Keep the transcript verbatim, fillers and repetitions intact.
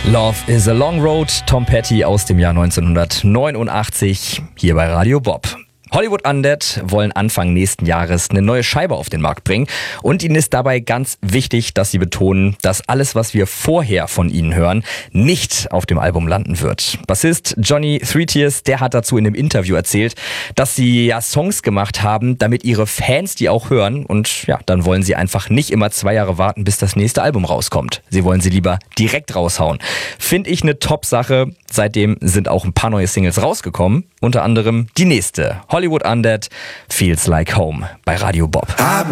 Love is a Long Road, Tom Petty aus dem Jahr neunzehnhundertneunundachtzig, hier bei Radio Bob. Hollywood Undead wollen Anfang nächsten Jahres eine neue Scheibe auf den Markt bringen und ihnen ist dabei ganz wichtig, dass sie betonen, dass alles, was wir vorher von ihnen hören, nicht auf dem Album landen wird. Bassist Johnny Three Tears, der hat dazu in einem Interview erzählt, dass sie ja Songs gemacht haben, damit ihre Fans die auch hören und ja, dann wollen sie einfach nicht immer zwei Jahre warten, bis das nächste Album rauskommt. Sie wollen sie lieber direkt raushauen. Finde ich eine Top-Sache. Seitdem sind auch ein paar neue Singles rausgekommen, unter anderem die nächste. Hollywood Undead, Feels Like Home bei Radio Bob.